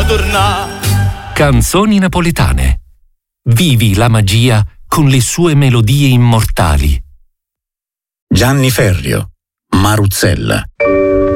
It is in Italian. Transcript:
tornare. Canzoni napoletane. Vivi la magia con le sue melodie immortali. Gianni Ferrio, Maruzzella.